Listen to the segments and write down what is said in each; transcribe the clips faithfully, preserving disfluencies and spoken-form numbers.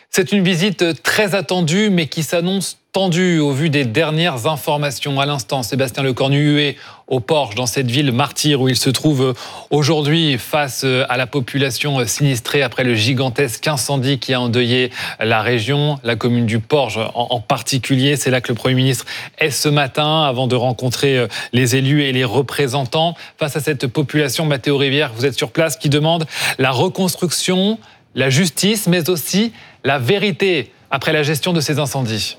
C'est une visite très attendue, mais qui s'annonce tendue au vu des dernières informations. À l'instant, Sébastien Lecornu hué au Porge, dans cette ville martyre où il se trouve aujourd'hui face à la population sinistrée après le gigantesque incendie qui a endeuillé la région, la commune du Porge en particulier. C'est là que le Premier ministre est ce matin, avant de rencontrer les élus et les représentants. Face à cette population, Mathéo Rivière, vous êtes sur place, qui demande la reconstruction, la justice, mais aussi la vérité après la gestion de ces incendies.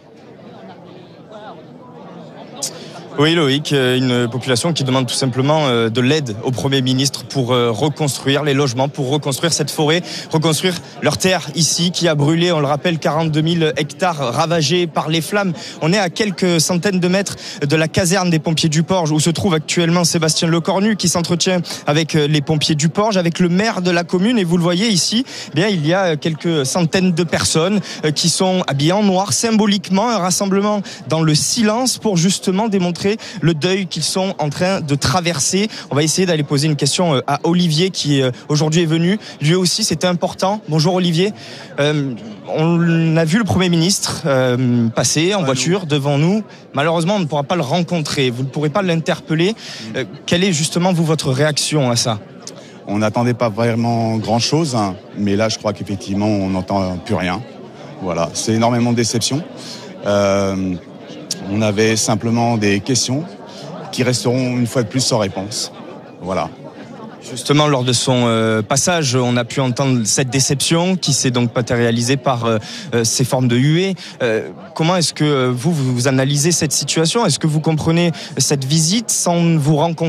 Oui, Loïc, une population qui demande tout simplement de l'aide au Premier ministre pour reconstruire les logements, pour reconstruire cette forêt, reconstruire leur terre ici qui a brûlé, on le rappelle, quarante-deux mille hectares ravagés par les flammes. On est à quelques centaines de mètres de la caserne des pompiers du Porge où se trouve actuellement Sébastien Lecornu qui s'entretient avec les pompiers du Porge, avec le maire de la commune. Et vous le voyez ici, eh bien, il y a quelques centaines de personnes qui sont habillées en noir, symboliquement un rassemblement dans le silence pour justement démontrer le deuil qu'ils sont en train de traverser. On va essayer d'aller poser une question à Olivier qui aujourd'hui est venu. Lui aussi, c'était important. Bonjour Olivier. Euh, on a vu le Premier ministre euh, passer en voiture devant nous. Malheureusement, on ne pourra pas le rencontrer. Vous ne pourrez pas l'interpeller. Euh, quelle est justement, vous, votre réaction à ça ? On n'attendait pas vraiment grand-chose, hein, mais là, je crois qu'effectivement, on n'entend plus rien. Voilà, c'est énormément de déception. Euh, On avait simplement des questions qui resteront une fois de plus sans réponse. Voilà. Justement, lors de son euh, passage, on a pu entendre cette déception qui s'est donc matérialisée par euh, ces formes de huées. Euh, comment est-ce que vous, vous analysez cette situation ? Est-ce que vous comprenez cette visite sans vous rencontrer ?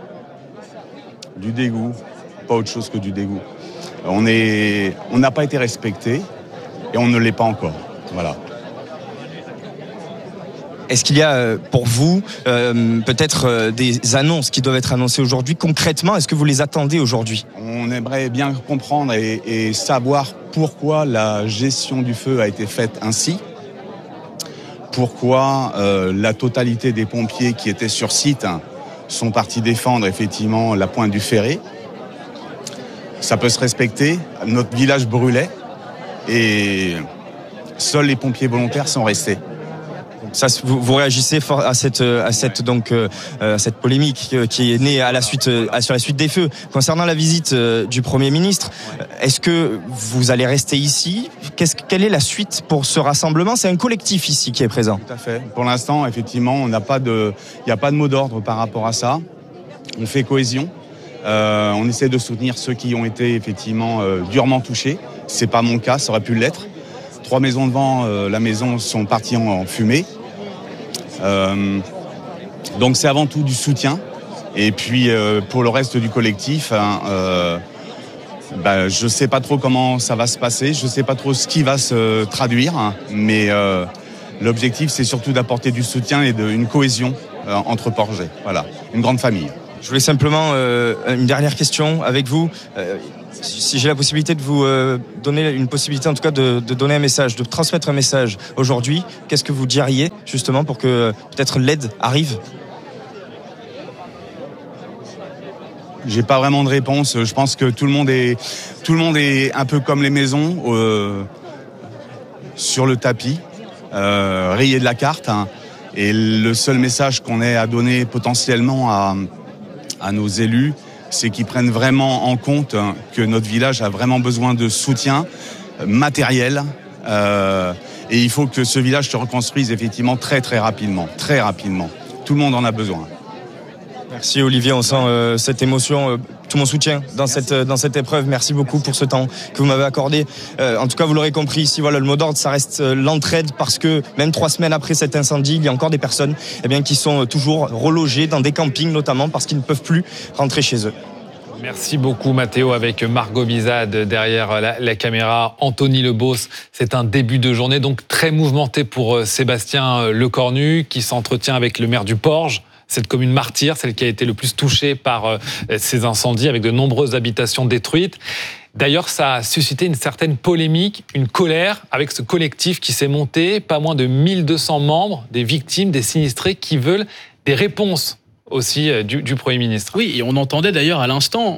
Du dégoût, pas autre chose que du dégoût. On est, on n'a pas été respecté et on ne l'est pas encore. Voilà. Est-ce qu'il y a pour vous euh, peut-être euh, des annonces qui doivent être annoncées aujourd'hui concrètement ? Est-ce que vous les attendez aujourd'hui ? On aimerait bien comprendre et, et savoir pourquoi la gestion du feu a été faite ainsi. Pourquoi euh, la totalité des pompiers qui étaient sur site hein, sont partis défendre effectivement la pointe du Ferré. Ça peut se respecter. Notre village brûlait et seuls les pompiers volontaires sont restés. Ça, vous, vous réagissez à cette, à cette donc euh, à cette polémique qui est née à la suite, à, sur la suite des feux. Concernant la visite euh, du Premier ministre, est-ce que vous allez rester ici ? Qu'est-ce, quelle est la suite pour ce rassemblement ? C'est un collectif ici qui est présent. Tout à fait. Pour l'instant, effectivement, on n'a pas de, il n'y a pas de mot d'ordre par rapport à ça. On fait cohésion. Euh, on essaie de soutenir ceux qui ont été effectivement euh, durement touchés. C'est pas mon cas, ça aurait pu l'être. Trois maisons devant euh, la maison sont parties en, en fumée. Euh, donc c'est avant tout du soutien. Et puis euh, pour le reste du collectif, hein, euh, bah, je ne sais pas trop comment ça va se passer, je ne sais pas trop ce qui va se traduire, hein, mais euh, l'objectif c'est surtout d'apporter du soutien et de, une cohésion euh, entre Porgais. Voilà, une grande famille. Je voulais simplement euh, une dernière question avec vous. Euh, si j'ai la possibilité de vous euh, donner une possibilité, en tout cas, de, de donner un message, de transmettre un message aujourd'hui, qu'est-ce que vous diriez justement pour que peut-être l'aide arrive ? J'ai pas vraiment de réponse. Je pense que tout le monde est, tout le monde est un peu comme les maisons, euh, sur le tapis, euh, rayé de la carte. Hein, et le seul message qu'on ait à donner potentiellement à à nos élus, c'est qu'ils prennent vraiment en compte que notre village a vraiment besoin de soutien matériel euh, et il faut que ce village se reconstruise effectivement très très rapidement, très rapidement. Tout le monde en a besoin. Merci Olivier, on sent euh, cette émotion, euh, tout mon soutien dans cette, euh, dans cette épreuve. Merci beaucoup pour ce temps que vous m'avez accordé. Euh, en tout cas, vous l'aurez compris ici, voilà, le mot d'ordre, ça reste euh, l'entraide parce que même trois semaines après cet incendie, il y a encore des personnes eh bien, qui sont toujours relogées dans des campings notamment parce qu'ils ne peuvent plus rentrer chez eux. Merci beaucoup Mathéo, avec Margot Bizade derrière la, la caméra, Anthony Lebos. C'est un début de journée donc très mouvementé pour Sébastien Lecornu qui s'entretient avec le maire du Porge. Cette commune martyre, celle qui a été le plus touchée par euh, ces incendies, avec de nombreuses habitations détruites. D'ailleurs, ça a suscité une certaine polémique, une colère avec ce collectif qui s'est monté. Pas moins de mille deux cents membres, des victimes, des sinistrés qui veulent des réponses aussi euh, du, du Premier ministre. Oui, et on entendait d'ailleurs à l'instant euh,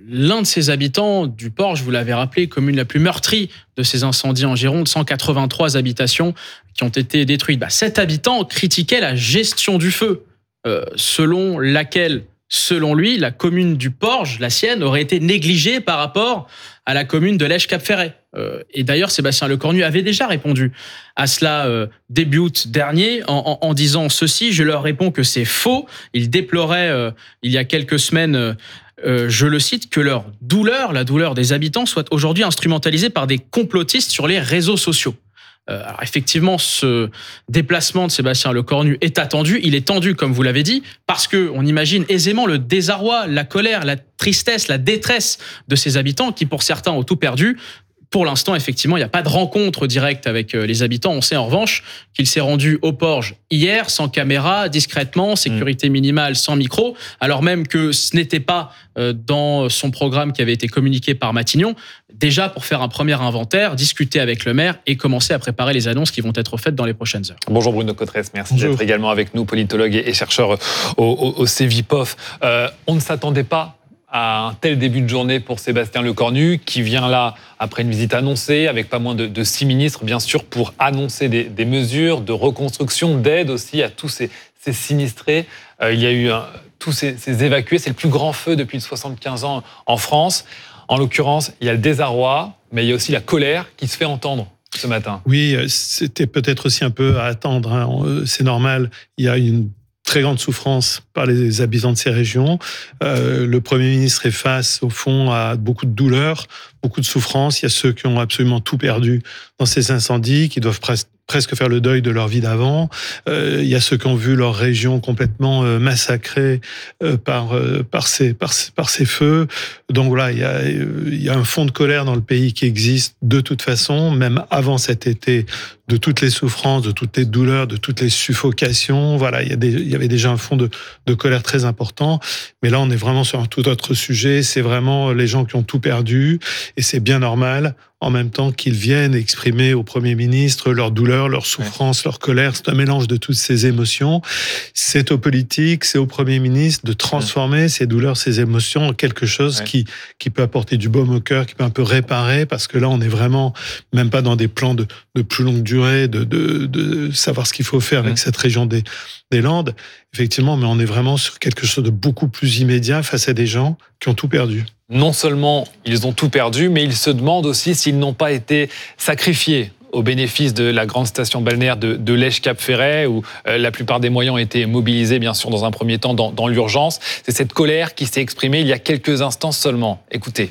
l'un de ces habitants du Porge, vous l'avez rappelé, commune la plus meurtrie de ces incendies en Gironde, cent quatre-vingt-trois habitations qui ont été détruites. Bah, cet habitant critiquait la gestion du feu, euh, selon laquelle, selon lui, la commune du Porge, la sienne, aurait été négligée par rapport à la commune de Lège-Cap-Ferret. Euh, et d'ailleurs, Sébastien Lecornu avait déjà répondu à cela euh, début août dernier en, en, en disant ceci. Je leur réponds que c'est faux. Il déplorait euh, il y a quelques semaines, euh, euh, je le cite, que leur douleur, la douleur des habitants, soit aujourd'hui instrumentalisée par des complotistes sur les réseaux sociaux. Euh, alors effectivement, ce déplacement de Sébastien Lecornu est attendu. Il est tendu, comme vous l'avez dit, parce que on imagine aisément le désarroi, la colère, la tristesse, la détresse de ces habitants qui, pour certains, ont tout perdu. Pour l'instant, effectivement, il n'y a pas de rencontre directe avec les habitants. On sait en revanche qu'il s'est rendu au Porge hier, sans caméra, discrètement, sécurité minimale, sans micro, alors même que ce n'était pas dans son programme qui avait été communiqué par Matignon, déjà pour faire un premier inventaire, discuter avec le maire et commencer à préparer les annonces qui vont être faites dans les prochaines heures. Bonjour Bruno Cotresse, merci Bonjour. d'être également avec nous, politologue et chercheur au, au, au Cevipof. Euh, on ne s'attendait pas à un tel début de journée pour Sébastien Lecornu, qui vient là après une visite annoncée, avec pas moins de, de six ministres, bien sûr, pour annoncer des, des mesures de reconstruction, d'aide aussi à tous ces, ces sinistrés. Euh, il y a eu un, tous ces, ces évacués, c'est le plus grand feu depuis soixante-quinze ans en France. En l'occurrence, il y a le désarroi, mais il y a aussi la colère qui se fait entendre ce matin. Oui, c'était peut-être aussi un peu à attendre, hein. C'est normal, il y a une très grande souffrance par les habitants de ces régions. Euh, le Premier ministre est face, au fond, à beaucoup de douleurs, beaucoup de souffrances. Il y a ceux qui ont absolument tout perdu dans ces incendies, qui doivent presque presque faire le deuil de leur vie d'avant. Euh, il y a ceux qui ont vu leur région complètement euh, massacrée euh, par euh, par ces par par ces feux. Donc voilà, il y a il y a un fond de colère dans le pays qui existe de toute façon, même avant cet été, de toutes les souffrances, de toutes les douleurs, de toutes les suffocations. Voilà, il y a des il y avait déjà un fond de de colère très important. Mais là, on est vraiment sur un tout autre sujet. C'est vraiment les gens qui ont tout perdu, et c'est bien normal. En même temps qu'ils viennent exprimer au Premier ministre leur douleur, leur souffrance, ouais. leur colère. C'est un mélange de toutes ces émotions. C'est aux politiques, c'est au Premier ministre de transformer ouais. ces douleurs, ces émotions en quelque chose ouais. qui, qui peut apporter du baume au cœur, qui peut un peu réparer, parce que là, on est vraiment même pas dans des plans de, de plus longue durée, de, de, de savoir ce qu'il faut faire ouais. avec cette région des, des Landes. Effectivement, mais on est vraiment sur quelque chose de beaucoup plus immédiat face à des gens qui ont tout perdu. Non seulement ils ont tout perdu, mais ils se demandent aussi s'ils n'ont pas été sacrifiés au bénéfice de la grande station balnéaire de, de Lège-Cap-Ferret, où euh, la plupart des moyens ont été mobilisés, bien sûr, dans un premier temps, dans, dans l'urgence. C'est cette colère qui s'est exprimée il y a quelques instants seulement. Écoutez.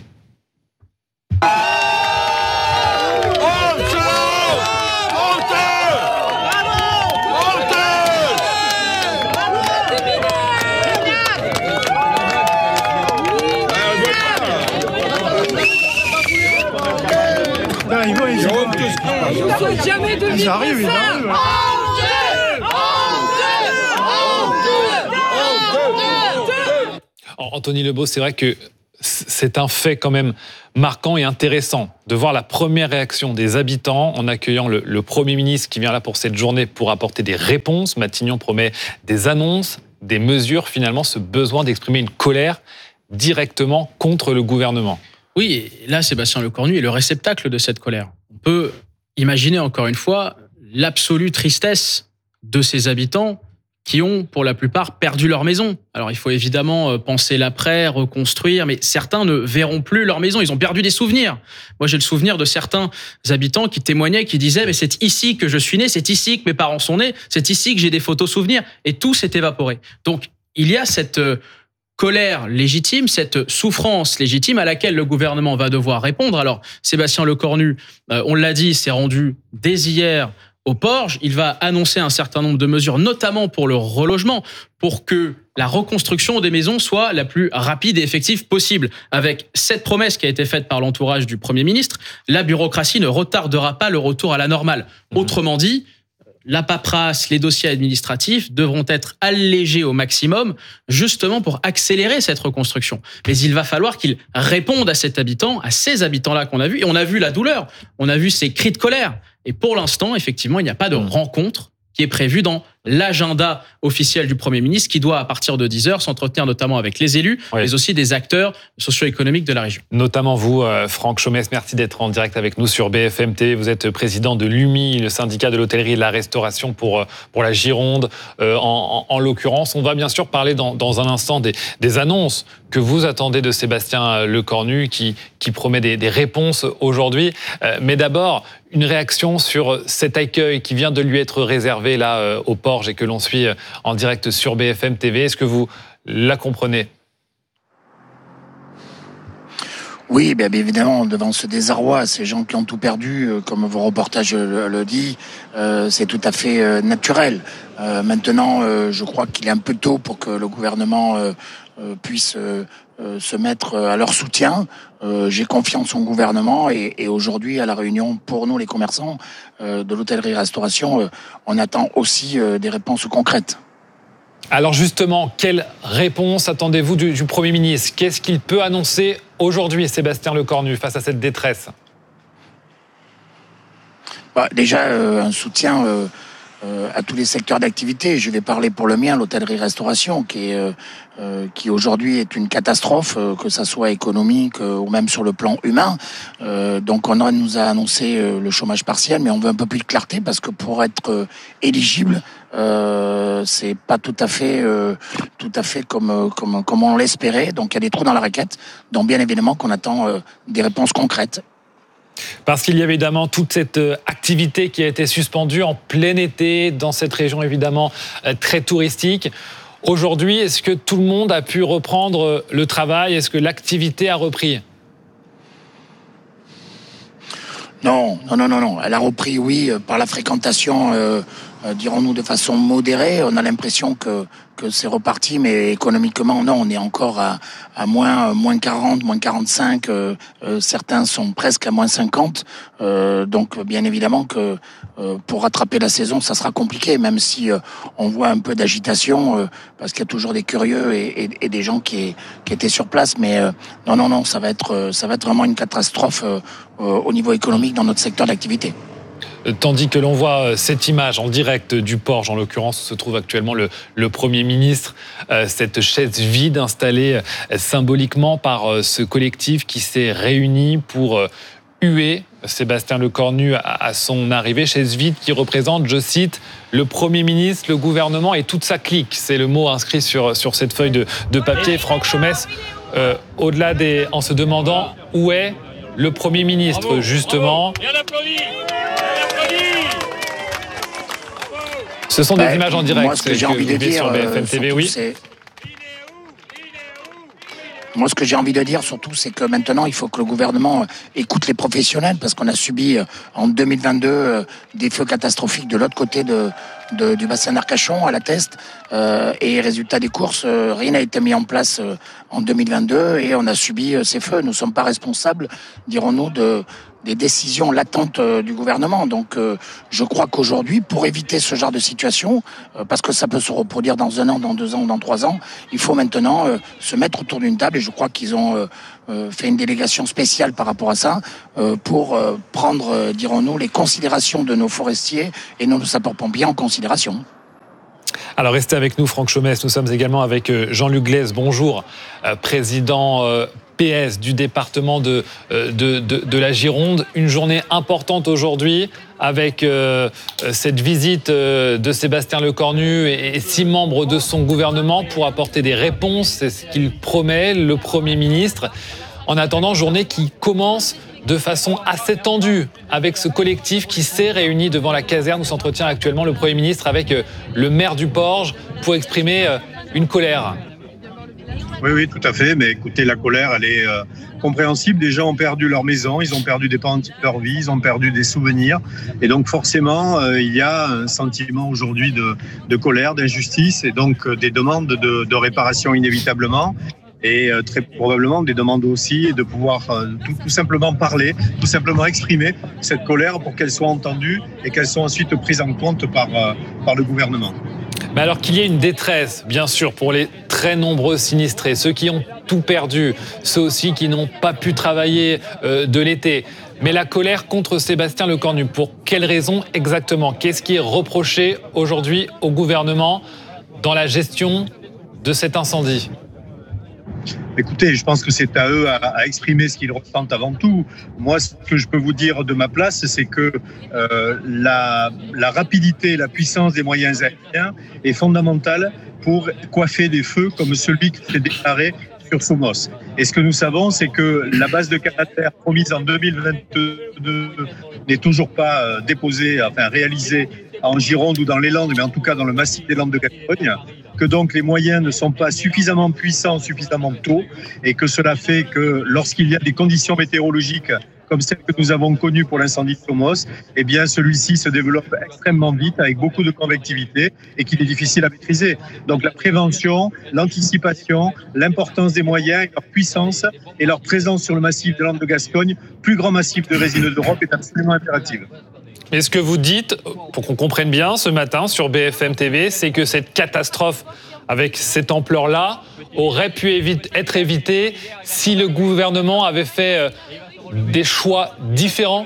Ils vont, ils vont. Ils jamais de ils arrivent, ils arrivent. Anthony Lebeau, c'est vrai que c'est un fait quand même marquant et intéressant de voir la première réaction des habitants en accueillant le, le Premier ministre qui vient là pour cette journée pour apporter des réponses. Matignon promet des annonces, des mesures, finalement ce besoin d'exprimer une colère directement contre le gouvernement. Oui, et là, Sébastien Lecornu est le réceptacle de cette colère. On peut imaginer, encore une fois, l'absolue tristesse de ces habitants qui ont, pour la plupart, perdu leur maison. Alors, il faut évidemment penser l'après, reconstruire, mais certains ne verront plus leur maison. Ils ont perdu des souvenirs. Moi, j'ai le souvenir de certains habitants qui témoignaient, qui disaient « mais c'est ici que je suis né, c'est ici que mes parents sont nés, c'est ici que j'ai des photos souvenirs ». Et tout s'est évaporé. Donc, il y a cette colère légitime, cette souffrance légitime à laquelle le gouvernement va devoir répondre. Alors, Sébastien Lecornu, euh, on l'a dit, s'est rendu dès hier au Porge. Il va annoncer un certain nombre de mesures, notamment pour le relogement, pour que la reconstruction des maisons soit la plus rapide et effective possible. Avec cette promesse qui a été faite par l'entourage du Premier ministre, la bureaucratie ne retardera pas le retour à la normale. Mmh. Autrement dit, la paperasse, les dossiers administratifs devront être allégés au maximum, justement pour accélérer cette reconstruction. Mais il va falloir qu'ils répondent à cet habitant, à ces habitants-là qu'on a vus. Et on a vu la douleur, on a vu ces cris de colère. Et pour l'instant, effectivement, il n'y a pas de rencontre qui est prévue dans l'agenda officiel du Premier ministre qui doit, à partir de dix heures, s'entretenir notamment avec les élus, oui. mais aussi des acteurs socio-économiques de la région. Notamment vous, Franck Chaumès, merci d'être en direct avec nous sur B F M T V. Vous êtes président de l'U M I, le syndicat de l'hôtellerie et de la restauration pour, pour la Gironde. Euh, en, en, en l'occurrence, on va bien sûr parler dans, dans un instant des, des annonces que vous attendez de Sébastien Lecornu qui, qui promet des, des réponses aujourd'hui. Euh, mais d'abord, une réaction sur cet accueil qui vient de lui être réservé là euh, au Porge et que l'on suit en direct sur B F M T V. Est-ce que vous la comprenez ? Oui, bien évidemment, devant ce désarroi, ces gens qui ont tout perdu, comme vos reportages le, le dit, euh, c'est tout à fait euh, naturel. Euh, maintenant, euh, je crois qu'il est un peu tôt pour que le gouvernement euh, euh, puisse euh, euh, se mettre à leur soutien. Euh, j'ai confiance au gouvernement et, et aujourd'hui, à la réunion, pour nous les commerçants euh, de l'hôtellerie-restauration, euh, on attend aussi euh, des réponses concrètes. Alors justement, quelle réponse attendez-vous du, du Premier ministre ? Qu'est-ce qu'il peut annoncer aujourd'hui, Sébastien Lecornu, face à cette détresse ? Bah, déjà, euh, un soutien euh, euh, à tous les secteurs d'activité. Je vais parler pour le mien, l'hôtellerie-restauration, qui est, euh, euh, qui aujourd'hui est une catastrophe, euh, que ça soit économique euh, ou même sur le plan humain. Euh, donc on a, nous a annoncé euh, le chômage partiel, mais on veut un peu plus de clarté parce que pour être euh, éligible, Euh, c'est pas tout à fait, euh, tout à fait comme comme comme on l'espérait. Donc il y a des trous dans la raquette. Donc bien évidemment qu'on attend euh, des réponses concrètes. Parce qu'il y a évidemment toute cette activité qui a été suspendue en plein été dans cette région évidemment très touristique. Aujourd'hui, est-ce que tout le monde a pu reprendre le travail ? Est-ce que l'activité a repris ? Non, non, non, non, non. Elle a repris, oui, par la fréquentation. Euh, Euh, dirons-nous de façon modérée. On a l'impression que que c'est reparti, mais économiquement, non, on est encore à, à moins, moins quarante, moins quarante-cinq. Euh, euh, certains sont presque à moins cinquante. Euh, donc, bien évidemment que euh, pour rattraper la saison, ça sera compliqué, même si euh, on voit un peu d'agitation, euh, parce qu'il y a toujours des curieux et, et, et des gens qui, qui étaient sur place. Mais euh, non, non, non, ça va être, ça va être vraiment une catastrophe euh, euh, au niveau économique dans notre secteur d'activité. Tandis que l'on voit cette image en direct du Porge, en l'occurrence, où se trouve actuellement le, le Premier ministre, euh, cette chaise vide installée euh, symboliquement par euh, ce collectif qui s'est réuni pour euh, huer Sébastien Lecornu à, à son arrivée. Chaise vide qui représente, je cite, le Premier ministre, le gouvernement et toute sa clique. C'est le mot inscrit sur, sur cette feuille de, de papier. Franck Chaumès, euh, au-delà des... en se demandant où est le Premier ministre, bravo, justement. Bravo. Ce sont des bah, images en direct. Moi, ce que j'ai envie de dire sur B F M T V, surtout, oui. C'est... Moi, ce que j'ai envie de dire surtout, c'est que maintenant, il faut que le gouvernement écoute les professionnels, parce qu'on a subi en deux mille vingt-deux des feux catastrophiques de l'autre côté de, de, du bassin d'Arcachon, à la Teste. Euh, et résultat des courses, rien n'a été mis en place en deux mille vingt-deux et on a subi ces feux. Nous ne sommes pas responsables, dirons-nous, de... des décisions latentes du gouvernement. Donc, euh, je crois qu'aujourd'hui, pour éviter ce genre de situation, euh, parce que ça peut se reproduire dans un an, dans deux ans ou dans trois ans, il faut maintenant euh, se mettre autour d'une table, et je crois qu'ils ont euh, euh, fait une délégation spéciale par rapport à ça, euh, pour euh, prendre, euh, dirons-nous, les considérations de nos forestiers et nos sapeurs-pompiers en considération. Alors restez avec nous, Franck Chaumès. Nous sommes également avec Jean-Luc Glaise. Bonjour, euh, président euh, P S du département de, de, de, de la Gironde. Une journée importante aujourd'hui avec euh, cette visite euh, de Sébastien Lecornu et, et six membres de son gouvernement pour apporter des réponses. C'est ce qu'il promet, le Premier ministre. En attendant, journée qui commence de façon assez tendue avec ce collectif qui s'est réuni devant la caserne où s'entretient actuellement le Premier ministre avec le maire du Porge pour exprimer une colère. Oui, oui, tout à fait. Mais écoutez, la colère, elle est euh, compréhensible. Les gens ont perdu leur maison, ils ont perdu des pans de leur vie, ils ont perdu des souvenirs. Et donc, forcément, euh, il y a un sentiment aujourd'hui de, de colère, d'injustice et donc euh, des demandes de, de réparation inévitablement. Et euh, très probablement des demandes aussi de pouvoir euh, tout, tout simplement parler, tout simplement exprimer cette colère pour qu'elle soit entendue et qu'elle soit ensuite prise en compte par, euh, par le gouvernement. Mais alors qu'il y ait une détresse, bien sûr, pour les très nombreux sinistrés, ceux qui ont tout perdu, ceux aussi qui n'ont pas pu travailler euh, de l'été. Mais la colère contre Sébastien Lecornu, pour quelles raisons exactement? Qu'est-ce qui est reproché aujourd'hui au gouvernement dans la gestion de cet incendie? Écoutez, je pense que c'est à eux à, à exprimer ce qu'ils ressentent avant tout. Moi, ce que je peux vous dire de ma place, c'est que euh, la, la rapidité, la puissance des moyens aériens est fondamentale pour coiffer des feux comme celui qui s'est déclaré sur Somos. Et ce que nous savons, c'est que la base de Canadair promise en deux mille vingt-deux n'est toujours pas déposée, enfin réalisée en Gironde ou dans les Landes, mais en tout cas dans le massif des Landes de Gascogne, que donc les moyens ne sont pas suffisamment puissants, suffisamment tôt, et que cela fait que lorsqu'il y a des conditions météorologiques comme celles que nous avons connues pour l'incendie de Somos, eh bien celui-ci se développe extrêmement vite avec beaucoup de convectivité et qu'il est difficile à maîtriser. Donc la prévention, l'anticipation, l'importance des moyens, leur puissance et leur présence sur le massif des Landes de Gascogne, plus grand massif de résineux d'Europe, est absolument impérative. Mais ce que vous dites, pour qu'on comprenne bien ce matin sur B F M T V, c'est que cette catastrophe avec cette ampleur-là aurait pu évite, être évitée si le gouvernement avait fait des choix différents.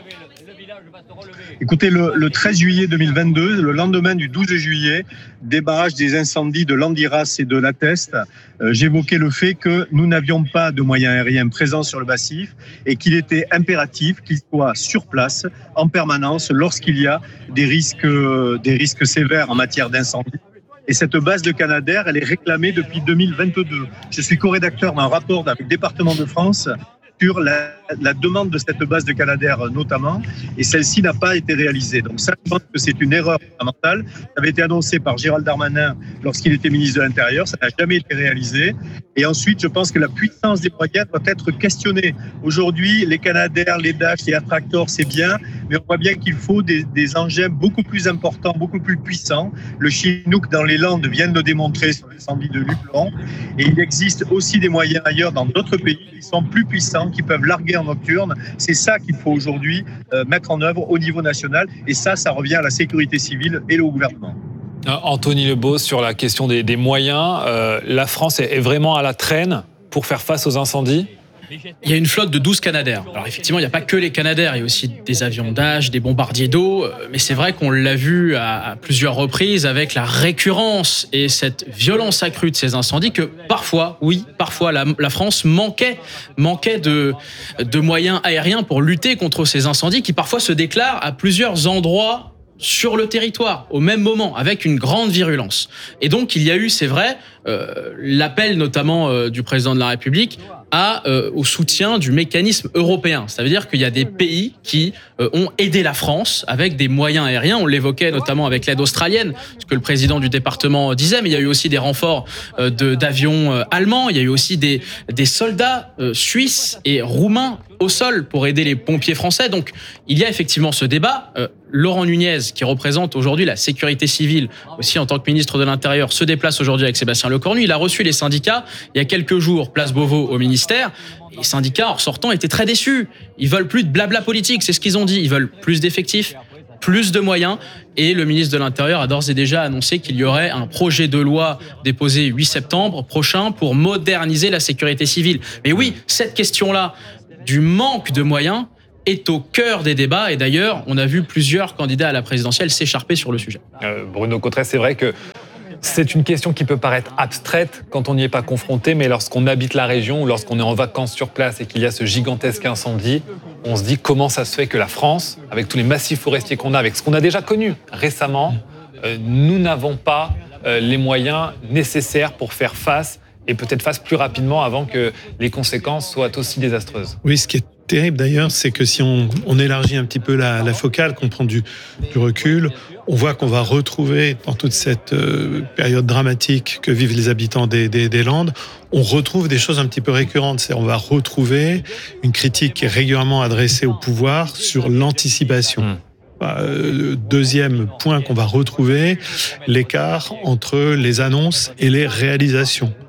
Écoutez, le, le treize juillet deux mille vingt-deux, le lendemain du douze juillet, débarrage des incendies de Landiras et de La Teste, euh, j'évoquais le fait que nous n'avions pas de moyens aériens présents sur le massif et qu'il était impératif qu'ils soient sur place en permanence lorsqu'il y a des risques, euh, des risques sévères en matière d'incendie. Et cette base de Canadair, elle est réclamée depuis deux mille vingt-deux. Je suis co-rédacteur d'un rapport avec le département de France sur la, la demande de cette base de Canadair notamment, et celle-ci n'a pas été réalisée. Donc ça, je pense que c'est une erreur fondamentale. Ça avait été annoncé par Gérald Darmanin lorsqu'il était ministre de l'Intérieur, ça n'a jamais été réalisé. Et ensuite, je pense que la puissance des moyens doit être questionnée. Aujourd'hui, les Canadair, les Dash, les Attractors, c'est bien, mais on voit bien qu'il faut des, des engins beaucoup plus importants, beaucoup plus puissants. Le Chinook dans les Landes vient de le démontrer sur l'incendie de Lublon. Et il existe aussi des moyens ailleurs dans d'autres pays qui sont plus puissants, qui peuvent larguer en nocturne. C'est ça qu'il faut aujourd'hui euh, mettre en œuvre au niveau national. Et ça, ça revient à la sécurité civile et au gouvernement. Anthony Lebos, sur la question des, des moyens, euh, la France est, est vraiment à la traîne pour faire face aux incendies? Il y a une flotte de douze Canadair. Alors effectivement, il n'y a pas que les Canadair, il y a aussi des avions Dash, des bombardiers d'eau, mais c'est vrai qu'on l'a vu à, à plusieurs reprises avec la récurrence et cette violence accrue de ces incendies que parfois, oui, parfois la, la France manquait, manquait de, de moyens aériens pour lutter contre ces incendies qui parfois se déclarent à plusieurs endroits sur le territoire, au même moment, avec une grande virulence. Et donc, il y a eu, c'est vrai, euh, l'appel notamment euh, du président de la République à, euh, au soutien du mécanisme européen. Ça veut dire qu'il y a des pays qui euh, ont aidé la France avec des moyens aériens. On l'évoquait notamment avec l'aide australienne, ce que le président du département disait, mais il y a eu aussi des renforts euh, de, d'avions euh, allemands, il y a eu aussi des, des soldats euh, suisses et roumains au sol pour aider les pompiers français. Donc, il y a effectivement ce débat. Euh, Laurent Nunez, qui représente aujourd'hui la sécurité civile, aussi en tant que ministre de l'Intérieur, se déplace aujourd'hui avec Sébastien Lecornu. Il a reçu les syndicats il y a quelques jours, place Beauvau au ministère. Et les syndicats, en ressortant, étaient très déçus. Ils veulent plus de blabla politique, c'est ce qu'ils ont dit. Ils veulent plus d'effectifs, plus de moyens. Et le ministre de l'Intérieur a d'ores et déjà annoncé qu'il y aurait un projet de loi déposé huit septembre prochain pour moderniser la sécurité civile. Mais oui, cette question-là du manque de moyens est au cœur des débats. Et d'ailleurs, on a vu plusieurs candidats à la présidentielle s'écharper sur le sujet. Euh, Bruno Cotret, c'est vrai que c'est une question qui peut paraître abstraite quand on n'y est pas confronté, mais lorsqu'on habite la région ou lorsqu'on est en vacances sur place et qu'il y a ce gigantesque incendie, on se dit comment ça se fait que la France, avec tous les massifs forestiers qu'on a, avec ce qu'on a déjà connu récemment, euh, nous n'avons pas euh, les moyens nécessaires pour faire face et peut-être face plus rapidement avant que les conséquences soient aussi désastreuses. Oui, ce qui est terrible d'ailleurs, c'est que si on, on élargit un petit peu la, la focale, qu'on prend du, du recul, on voit qu'on va retrouver dans toute cette euh, période dramatique que vivent les habitants des, des, des Landes, on retrouve des choses un petit peu récurrentes. C'est, on va retrouver une critique qui est régulièrement adressée au pouvoir sur l'anticipation. Mmh. Euh, deuxième point qu'on va retrouver, l'écart entre les annonces et les réalisations.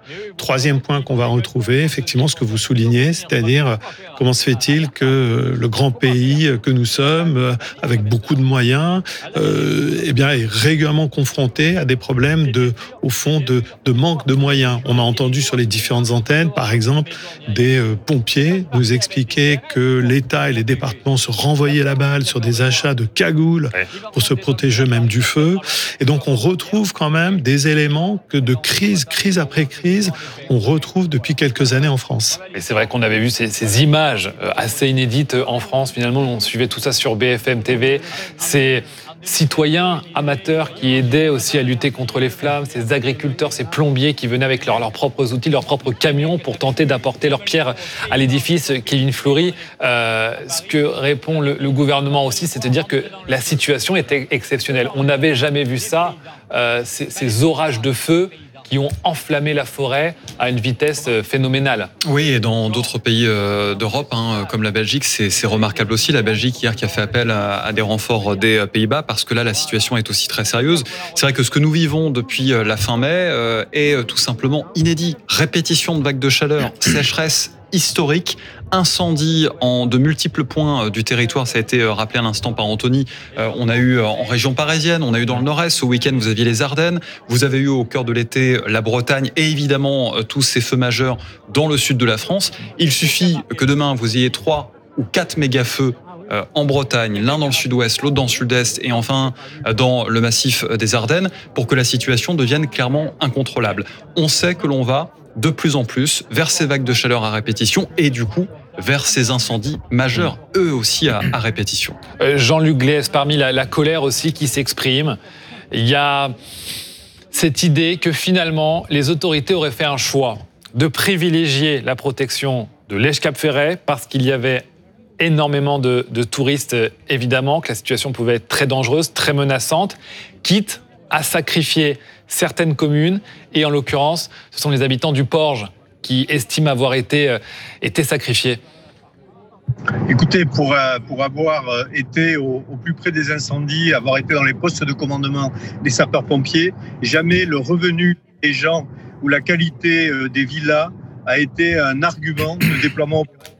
Troisième point qu'on va retrouver, effectivement, ce que vous soulignez, c'est-à-dire comment se fait-il que le grand pays que nous sommes, avec beaucoup de moyens, euh, eh bien, est régulièrement confronté à des problèmes de, au fond, de, de manque de moyens. On a entendu sur les différentes antennes, par exemple, des euh, pompiers nous expliquer que l'État et les départements se renvoyaient la balle sur des achats de cagoules pour se protéger même du feu. Et donc, on retrouve quand même des éléments que de crise, crise après crise, on retrouve depuis quelques années en France. Et c'est vrai qu'on avait vu ces, ces images assez inédites en France. Finalement, on suivait tout ça sur B F M T V. Ces citoyens amateurs qui aidaient aussi à lutter contre les flammes, ces agriculteurs, ces plombiers qui venaient avec leurs, leurs propres outils, leurs propres camions pour tenter d'apporter leur pierre à l'édifice. Kevin Fleury, euh, ce que répond le, le gouvernement aussi, c'est de dire que la situation était exceptionnelle. On n'avait jamais vu ça, euh, ces, ces orages de feu qui ont enflammé la forêt à une vitesse phénoménale. Oui, et dans d'autres pays d'Europe, hein, comme la Belgique, c'est, c'est remarquable aussi. La Belgique, hier, qui a fait appel à, à des renforts des Pays-Bas, parce que là, la situation est aussi très sérieuse. C'est vrai que ce que nous vivons depuis la fin mai euh, est tout simplement inédit. Répétition de vagues de chaleur, sécheresse historique, incendie en de multiples points du territoire, ça a été rappelé à l'instant par Anthony. Euh, on a eu en région parisienne, on a eu dans le nord-est, ce week-end vous aviez les Ardennes, vous avez eu au cœur de l'été la Bretagne et évidemment tous ces feux majeurs dans le sud de la France. Il suffit que demain vous ayez trois ou quatre méga-feux euh, en Bretagne, l'un dans le sud-ouest, l'autre dans le sud-est et enfin dans le massif des Ardennes pour que la situation devienne clairement incontrôlable. On sait que l'on va de plus en plus vers ces vagues de chaleur à répétition et du coup vers ces incendies majeurs, eux aussi à, à répétition. Euh, Jean-Luc Glaise, parmi la, la colère aussi qui s'exprime, il y a cette idée que finalement les autorités auraient fait un choix de privilégier la protection de l'Esch-Cap-Ferret parce qu'il y avait énormément de, de touristes, évidemment, que la situation pouvait être très dangereuse, très menaçante, quitte à sacrifier certaines communes, et en l'occurrence, ce sont les habitants du Porge qui estiment avoir été, euh, été sacrifiés. Écoutez, pour, euh, pour avoir été au, au plus près des incendies, avoir été dans les postes de commandement des sapeurs-pompiers, jamais le revenu des gens ou la qualité euh, des villas a été un argument de déploiement opérationnel.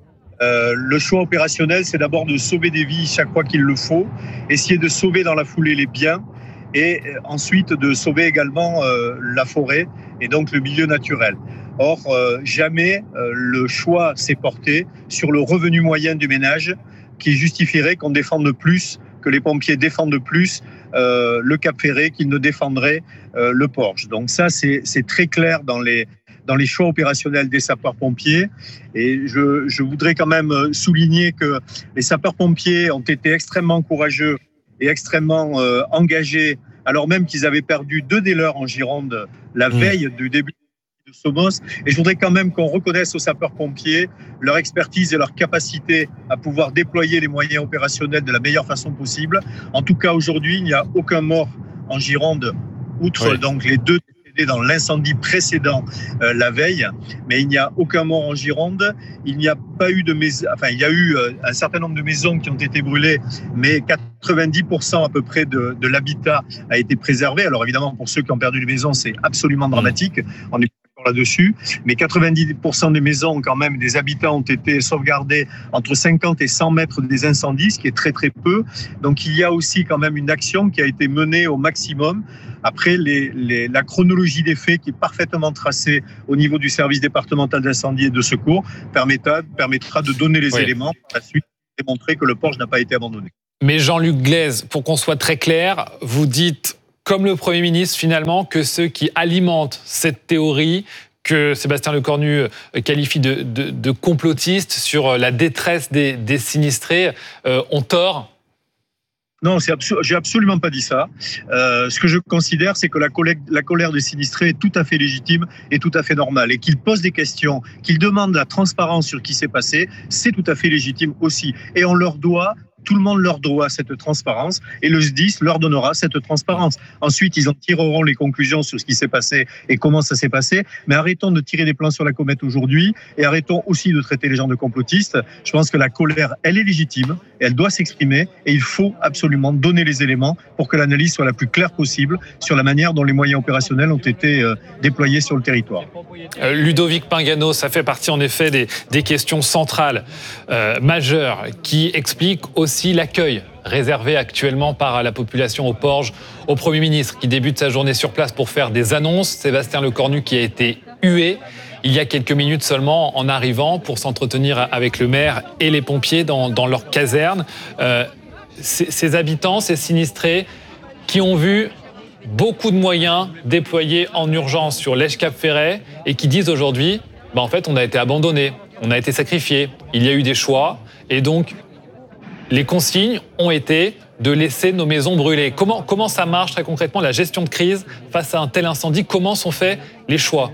Euh, le choix opérationnel, c'est d'abord de sauver des vies chaque fois qu'il le faut, essayer de sauver dans la foulée les biens, et ensuite de sauver également euh, la forêt et donc le milieu naturel. Or, euh, jamais euh, le choix s'est porté sur le revenu moyen du ménage qui justifierait qu'on défende plus, que les pompiers défendent plus euh, le Cap-Ferret qu'ils ne défendraient euh, le Porge. Donc ça, c'est, c'est très clair dans les, dans les choix opérationnels des sapeurs-pompiers. Et je, je voudrais quand même souligner que les sapeurs-pompiers ont été extrêmement courageux et extrêmement euh, engagés, alors même qu'ils avaient perdu deux des leurs en Gironde la veille mmh. du début de Somos. Et je voudrais quand même qu'on reconnaisse aux sapeurs-pompiers leur expertise et leur capacité à pouvoir déployer les moyens opérationnels de la meilleure façon possible. En tout cas, aujourd'hui, il n'y a aucun mort en Gironde, outre oui. donc les deux décédés dans l'incendie précédent euh, la veille, mais il n'y a aucun mort en Gironde. Il n'y a pas eu de maison, enfin il y a eu euh, un certain nombre de maisons qui ont été brûlées, mais quatre-vingt-dix pour cent à peu près de, de l'habitat a été préservé. Alors évidemment, pour ceux qui ont perdu les maisons, c'est absolument dramatique. On est là-dessus, mais quatre-vingt-dix pour cent des maisons, quand même, des habitants ont été sauvegardés entre cinquante et cent mètres des incendies, ce qui est très très peu. Donc il y a aussi quand même une action qui a été menée au maximum. Après, les, les, la chronologie des faits qui est parfaitement tracée au niveau du service départemental d'incendie et de secours permettra, permettra de donner les oui. éléments pour la suite et démontrer que le Porge n'a pas été abandonné. Mais Jean-Luc Glaise, pour qu'on soit très clair, vous dites comme le Premier ministre, finalement, que ceux qui alimentent cette théorie que Sébastien Lecornu qualifie de, de, de complotiste sur la détresse des, des sinistrés euh, ont tort? Non, c'est abso- j'ai absolument pas dit ça. Euh, ce que je considère, c'est que la colère, la colère des sinistrés est tout à fait légitime et tout à fait normale. Et qu'ils posent des questions, qu'ils demandent la transparence sur ce qui s'est passé, c'est tout à fait légitime aussi. Et on leur doit tout le monde leur doit cette transparence et le S D I S leur donnera cette transparence. Ensuite, ils en tireront les conclusions sur ce qui s'est passé et comment ça s'est passé. Mais arrêtons de tirer des plans sur la comète aujourd'hui et arrêtons aussi de traiter les gens de complotistes. Je pense que la colère, elle est légitime, elle doit s'exprimer et il faut absolument donner les éléments pour que l'analyse soit la plus claire possible sur la manière dont les moyens opérationnels ont été euh, déployés sur le territoire. Euh, Ludovic Pingano, ça fait partie en effet des, des questions centrales, euh, majeures, qui expliquent aussi aussi l'accueil réservé actuellement par la population au Porge au Premier ministre qui débute sa journée sur place pour faire des annonces. Sébastien Lecornu qui a été hué il y a quelques minutes seulement en arrivant pour s'entretenir avec le maire et les pompiers dans, dans leur caserne. Euh, ces, ces habitants, ces sinistrés qui ont vu beaucoup de moyens déployés en urgence sur l'Esch-Cap-Ferret et qui disent aujourd'hui, bah en fait on a été abandonnés, on a été sacrifiés, il y a eu des choix et donc les consignes ont été de laisser nos maisons brûler. Comment, comment ça marche très concrètement, la gestion de crise face à un tel incendie? Comment sont faits les choix?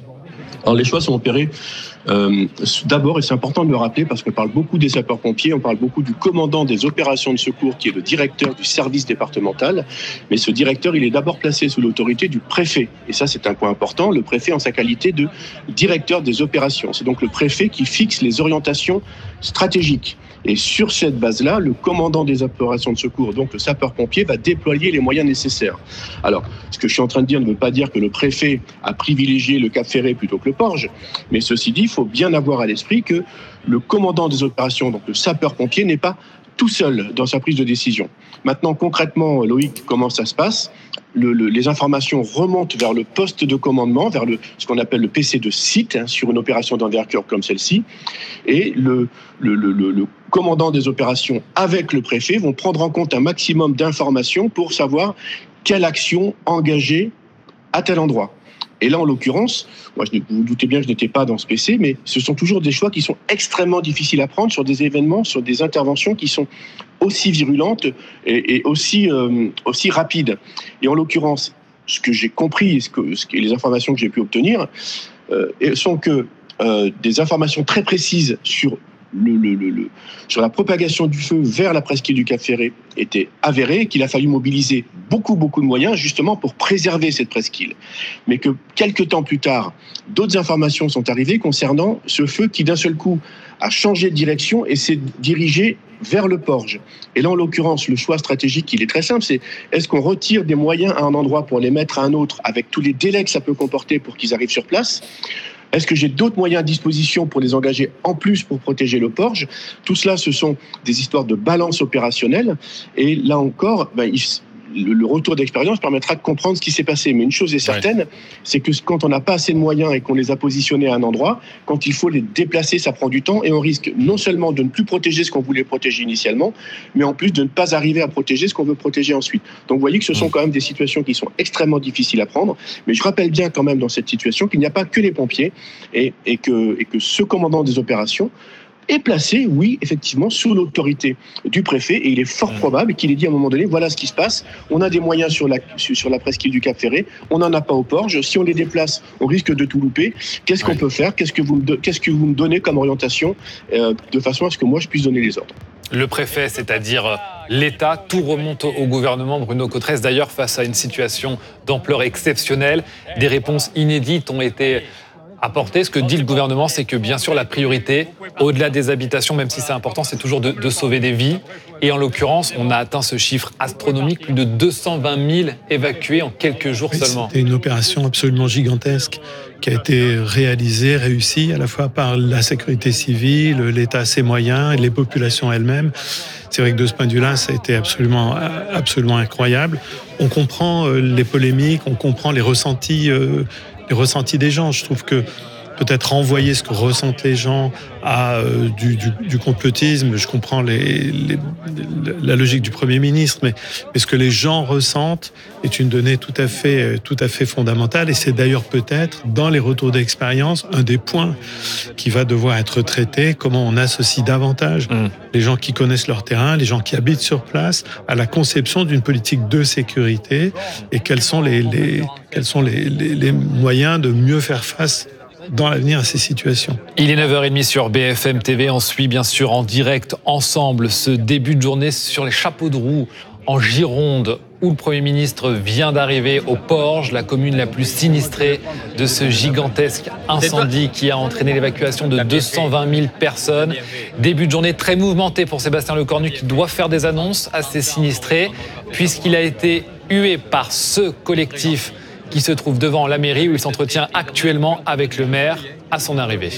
Alors les choix sont opérés euh, d'abord, et c'est important de le rappeler parce qu'on parle beaucoup des sapeurs-pompiers, on parle beaucoup du commandant des opérations de secours qui est le directeur du service départemental, mais ce directeur il est d'abord placé sous l'autorité du préfet. Et ça c'est un point important, le préfet en sa qualité de directeur des opérations. C'est donc le préfet qui fixe les orientations stratégiques. Et sur cette base-là, le commandant des opérations de secours, donc le sapeur-pompier, va déployer les moyens nécessaires. Alors, ce que je suis en train de dire ne veut pas dire que le préfet a privilégié le Cap-Ferret plutôt que le Porge, mais ceci dit, il faut bien avoir à l'esprit que le commandant des opérations, donc le sapeur-pompier, n'est pas tout seul dans sa prise de décision. Maintenant, concrètement, Loïc, comment ça se passe ? le, le, Les informations remontent vers le poste de commandement, vers le, ce qu'on appelle le P C de site, hein, sur une opération d'envergure comme celle-ci, et le, le, le, le, le commandant des opérations avec le préfet vont prendre en compte un maximum d'informations pour savoir quelle action engager à tel endroit. Et là, en l'occurrence, moi, je, vous vous doutez bien que je n'étais pas dans ce P C, mais ce sont toujours des choix qui sont extrêmement difficiles à prendre sur des événements, sur des interventions qui sont aussi virulentes et, et aussi, euh, aussi rapides. Et en l'occurrence, ce que j'ai compris, ce que, ce que, les informations que j'ai pu obtenir, euh, sont que euh, des informations très précises sur Le, le, le, le, sur la propagation du feu vers la presqu'île du Cap-Ferret était avérée, qu'il a fallu mobiliser beaucoup, beaucoup de moyens justement pour préserver cette presqu'île. Mais que quelques temps plus tard, d'autres informations sont arrivées concernant ce feu qui d'un seul coup a changé de direction et s'est dirigé vers le Porge. Et là, en l'occurrence, le choix stratégique, il est très simple, c'est est-ce qu'on retire des moyens à un endroit pour les mettre à un autre avec tous les délais que ça peut comporter pour qu'ils arrivent sur place ? Est-ce que j'ai d'autres moyens à disposition pour les engager en plus pour protéger le Porge ? Tout cela, ce sont des histoires de balance opérationnelle. Et là encore, ben, il, le, le retour d'expérience permettra de comprendre ce qui s'est passé. Mais une chose est certaine, ouais. c'est que quand on n'a pas assez de moyens et qu'on les a positionnés à un endroit, quand il faut les déplacer, ça prend du temps et on risque non seulement de ne plus protéger ce qu'on voulait protéger initialement, mais en plus de ne pas arriver à protéger ce qu'on veut protéger ensuite. Donc vous voyez que ce sont quand même des situations qui sont extrêmement difficiles à prendre. Mais je rappelle bien quand même dans cette situation qu'il n'y a pas que les pompiers et, et, que, et que ce commandant des opérations est placé, oui, effectivement, sous l'autorité du préfet, et il est fort probable qu'il ait dit à un moment donné, voilà ce qui se passe, on a des moyens sur la, sur la presqu'île du Cap-Ferret, on n'en a pas au Porge, si on les déplace, on risque de tout louper, qu'est-ce qu'on ouais. peut faire, qu'est-ce que, vous me, qu'est-ce que vous me donnez comme orientation, euh, de façon à ce que moi je puisse donner les ordres. Le préfet, c'est-à-dire l'État, tout remonte au gouvernement. Bruno Cotresse, d'ailleurs, face à une situation d'ampleur exceptionnelle, des réponses inédites ont été apporter. Ce que dit le gouvernement, c'est que bien sûr la priorité, au-delà des habitations, même si c'est important, c'est toujours de, de sauver des vies. Et en l'occurrence, on a atteint ce chiffre astronomique, plus de deux cent vingt mille évacués en quelques jours oui, seulement. C'était une opération absolument gigantesque qui a été réalisée, réussie à la fois par la sécurité civile, l'État, ses moyens et les populations elles-mêmes. C'est vrai que de ce point de vue-là, ça a été absolument, absolument incroyable. On comprend les polémiques, on comprend les ressentis euh, les ressentis des gens. Je trouve que peut-être renvoyer ce que ressentent les gens à euh, du, du, du complotisme, je comprends les, les, la logique du Premier ministre, mais, mais ce que les gens ressentent est une donnée tout à fait, tout à fait fondamentale, et c'est d'ailleurs peut-être, dans les retours d'expérience, un des points qui va devoir être traité, comment on associe davantage mmh. les gens qui connaissent leur terrain, les gens qui habitent sur place, à la conception d'une politique de sécurité, et quels sont les, les, quels sont les, les, les moyens de mieux faire face dans l'avenir à ces situations. Il est neuf heures trente sur B F M T V. On suit bien sûr en direct ensemble ce début de journée sur les chapeaux de roue en Gironde, où le Premier ministre vient d'arriver au Porge, la commune la plus sinistrée de ce gigantesque incendie qui a entraîné l'évacuation de deux cent vingt mille personnes. Début de journée très mouvementé pour Sébastien Lecornu qui doit faire des annonces à ses sinistrés puisqu'il a été hué par ce collectif qui se trouve devant la mairie où il s'entretient actuellement avec le maire à son arrivée.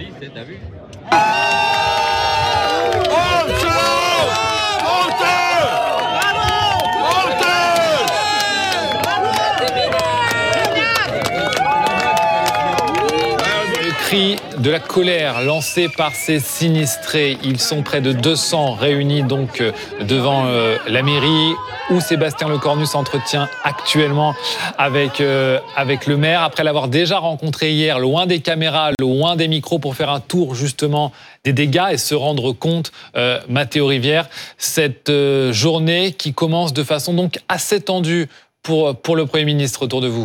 De la colère lancée par ces sinistrés. Ils sont près de deux cents réunis donc devant euh, la mairie où Sébastien Lecornu s'entretient actuellement avec, euh, avec le maire après l'avoir déjà rencontré hier loin des caméras, loin des micros pour faire un tour justement des dégâts et se rendre compte, euh, Mathéo Rivière, cette euh, journée qui commence de façon donc assez tendue pour, pour le Premier ministre autour de vous.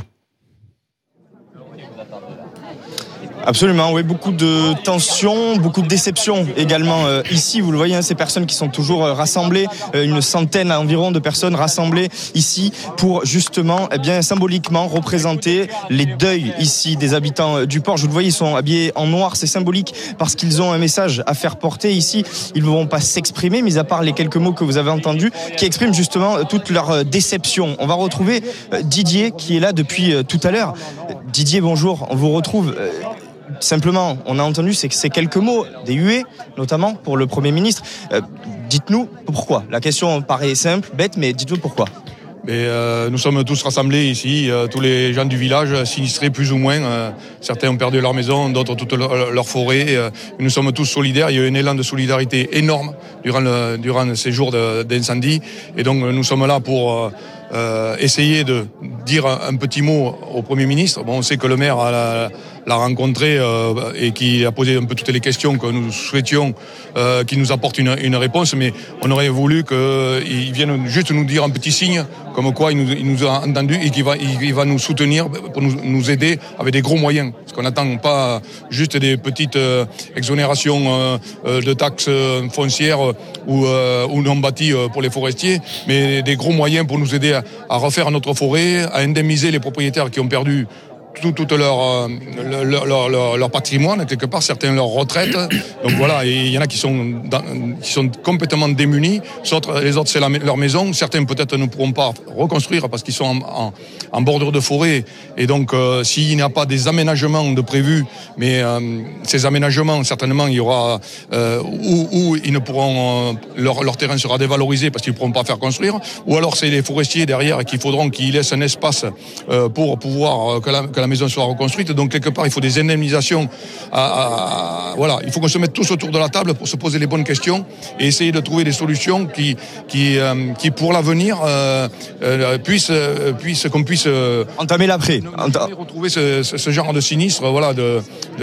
Absolument, oui, beaucoup de tensions, beaucoup de déceptions également euh, ici. Vous le voyez, hein, ces personnes qui sont toujours euh, rassemblées, euh, une centaine environ de personnes rassemblées ici pour justement, eh bien, symboliquement représenter les deuils ici des habitants euh, du Porge. Vous le voyez, ils sont habillés en noir, c'est symbolique parce qu'ils ont un message à faire porter ici. Ils ne vont pas s'exprimer, mis à part les quelques mots que vous avez entendus, qui expriment justement euh, toute leur euh, déception. On va retrouver euh, Didier qui est là depuis euh, tout à l'heure. Didier, bonjour, on vous retrouve. Euh, Simplement, on a entendu c'est ces quelques mots, des huées, notamment pour le Premier ministre. Euh, dites-nous pourquoi. La question paraît simple, bête, mais dites-nous pourquoi. Mais euh, nous sommes tous rassemblés ici, euh, tous les gens du village, sinistrés plus ou moins. Euh, certains ont perdu leur maison, d'autres toute leur, leur forêt. Euh, nous sommes tous solidaires. Il y a eu un élan de solidarité énorme durant, le, durant ces jours de, d'incendie. Et donc nous sommes là pour euh, euh, essayer de dire un, un petit mot au Premier ministre. Bon, on sait que le maire a la, l'a rencontré euh, et qui a posé un peu toutes les questions que nous souhaitions euh, qu'il nous apporte une, une réponse, mais on aurait voulu qu'il vienne juste nous dire un petit signe, comme quoi il nous, il nous a entendu et qu'il va, il, il va nous soutenir pour nous, nous aider avec des gros moyens. Parce qu'on n'attend pas juste des petites euh, exonérations euh, de taxes foncières ou, euh, ou non bâties pour les forestiers, mais des gros moyens pour nous aider à, à refaire notre forêt, à indemniser les propriétaires qui ont perdu tout, tout leur, leur, leur, leur, leur patrimoine, quelque part, certains leur retraite. Donc voilà, et il y en a qui sont, dans, qui sont complètement démunis, les autres c'est la, leur maison, certains peut-être ne pourront pas reconstruire parce qu'ils sont en, en, en bordure de forêt, et donc euh, s'il n'y a pas des aménagements de prévus, mais euh, ces aménagements, certainement il y aura, euh, où, où ils ne pourront, euh, leur, leur terrain sera dévalorisé parce qu'ils ne pourront pas faire construire, ou alors c'est les forestiers derrière qu'il faudront qu'ils laissent un espace euh, pour pouvoir euh, que, la, que la maison soit reconstruite. Donc quelque part il faut des indemnisations à, à, voilà, il faut qu'on se mette tous autour de la table pour se poser les bonnes questions et essayer de trouver des solutions qui, qui, euh, qui pour l'avenir euh, euh, puissent, euh, puissent, qu'on puisse euh, entamer l'après, ne, ne jamais retrouver ce, ce, ce genre de sinistre, voilà, de,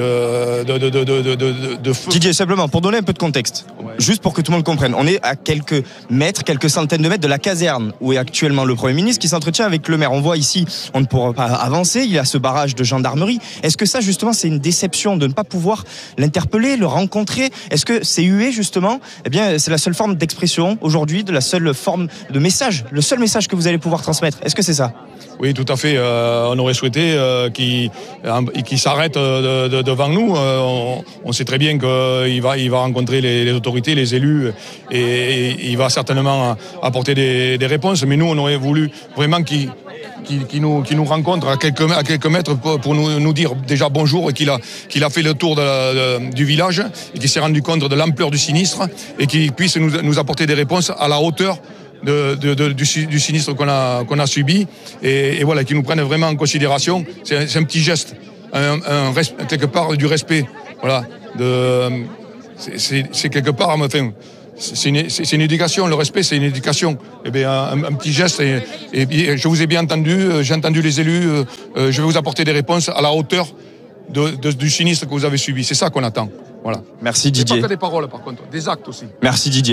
de, de, de, de, de, de, de feu. Didier, simplement pour donner un peu de contexte, ouais. Juste pour que tout le monde comprenne, on est à quelques mètres, quelques centaines de mètres de la caserne où est actuellement le Premier ministre qui s'entretient avec le maire. On voit ici, on ne pourra pas avancer, il y a ce barrage de gendarmerie. Est-ce que ça justement c'est une déception de ne pas pouvoir l'interpeller, le rencontrer? Est-ce que c'est hué justement? Eh bien c'est la seule forme d'expression aujourd'hui, de la seule forme de message, le seul message que vous allez pouvoir transmettre. Est-ce que c'est ça? Oui, tout à fait. Euh, on aurait souhaité euh, qu'il, euh, qu'il s'arrête de, de, devant nous. Euh, on, on sait très bien qu'il va, il va rencontrer les, les autorités, les élus, et, et il va certainement apporter des, des réponses. Mais nous, on aurait voulu vraiment qu'il Qui, qui, nous, qui nous rencontre à quelques, à quelques mètres pour, pour nous, nous dire déjà bonjour et qu'il a, qu'il a fait le tour de la, de, du village et qu'il s'est rendu compte de l'ampleur du sinistre et qu'il puisse nous, nous apporter des réponses à la hauteur de, de, de, du, du sinistre qu'on a, qu'on a subi et, et voilà, qu'il nous prenne vraiment en considération. C'est, c'est un petit geste, un, un, quelque part du respect. Voilà, de, c'est, c'est, c'est quelque part, enfin, C'est une, c'est une éducation, le respect c'est une éducation. Eh bien, un, un petit geste, et, et je vous ai bien entendu, j'ai entendu les élus, euh, je vais vous apporter des réponses à la hauteur de, de, du sinistre que vous avez subi. C'est ça qu'on attend. Voilà. Merci Didier. Et pas que des paroles par contre, des actes aussi. Merci Didier.